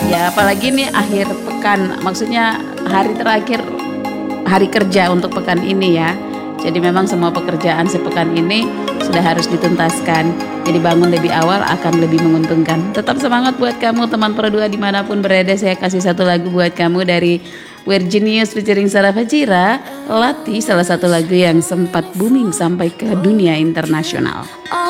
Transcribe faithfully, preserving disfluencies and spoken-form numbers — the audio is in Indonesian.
Ya apalagi nih akhir pekan, maksudnya hari terakhir hari kerja untuk pekan ini ya. Jadi memang semua pekerjaan sepekan ini sudah harus dituntaskan. Jadi bangun lebih awal akan lebih menguntungkan. Tetap semangat buat kamu teman Pro dua dimanapun berada. Saya kasih satu lagu buat kamu dari We're Genius featuring Sarah Fajira, Lati, salah satu lagu yang sempat booming sampai ke dunia internasional.